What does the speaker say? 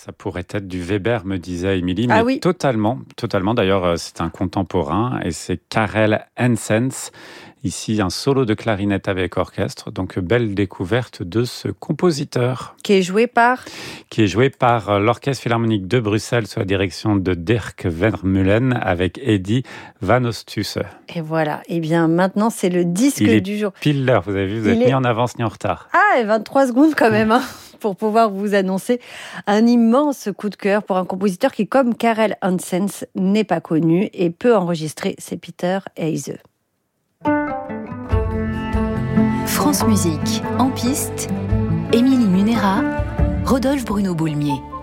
Ça pourrait être du Weber, me disait Émilie, Ah mais oui. totalement. D'ailleurs, c'est un contemporain et c'est Karel Hensens. Ici, un solo de clarinette avec orchestre. Donc, belle découverte de ce compositeur. Qui est joué par l'Orchestre Philharmonique de Bruxelles sous la direction de Dirk Vermeulen avec Eddy Van Oosthuizen. Et voilà. Et bien, maintenant, c'est le disque du jour. Pile l'heure, vous avez vu, vous êtes ni en avance ni en retard. Ah, et 23 secondes quand même, pour pouvoir vous annoncer un immense coup de cœur pour un compositeur qui, comme Karel Hensens, n'est pas connu et peut enregistrer, c'est Peter Heise. France Musique, en piste, Émilie Munera, Rodolphe Bruno Boulmier.